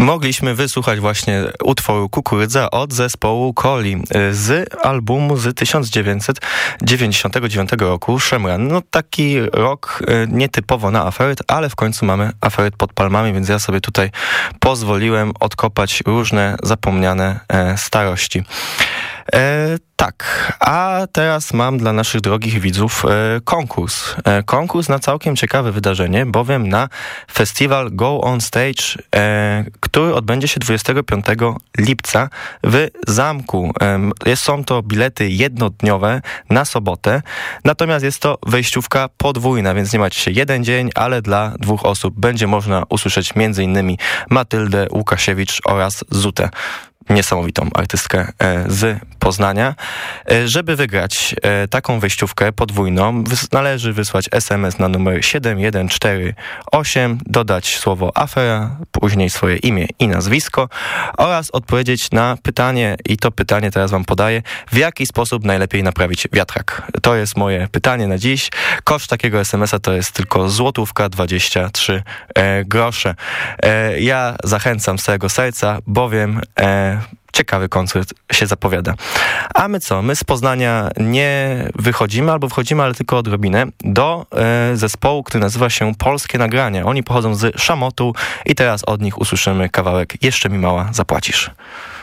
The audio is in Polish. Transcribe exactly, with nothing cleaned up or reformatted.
Mogliśmy wysłuchać właśnie utworu Kukurydza od zespołu Coli z albumu z tysiąc dziewięćset dziewięćdziesiątego dziewiątego roku, Szemran. No taki rok nietypowo na Aferyt, ale w końcu mamy Aferyt pod palmami, więc ja sobie tutaj pozwoliłem odkopać różne zapomniane e, starości. E, tak, a teraz mam dla naszych drogich widzów e, konkurs. E, konkurs na całkiem ciekawe wydarzenie, bowiem na festiwal Go On Stage, e, który odbędzie się dwudziestego piątego lipca w Zamku. E, są to bilety jednodniowe na sobotę, natomiast jest to wejściówka podwójna, więc nie macie się jeden dzień, ale dla dwóch osób będzie można usłyszeć między innymi Matyldę Łukasiewicz oraz Zutę, niesamowitą artystkę z Poznania. Żeby wygrać taką wejściówkę podwójną, należy wysłać es em es na numer siedem jeden cztery osiem, dodać słowo afera, później swoje imię i nazwisko oraz odpowiedzieć na pytanie, i to pytanie teraz wam podaję: w jaki sposób najlepiej naprawić wiatrak? To jest moje pytanie na dziś. Koszt takiego es em es a to jest tylko złotówka dwadzieścia trzy grosze. Ja zachęcam z całego serca, bowiem e, ciekawy koncert się zapowiada. A my co? My z Poznania nie wychodzimy, albo wchodzimy, ale tylko odrobinę, do e, zespołu, który nazywa się Polskie Nagrania. Oni pochodzą z Szamotu i teraz od nich usłyszymy kawałek Jeszcze mi mała zapłacisz.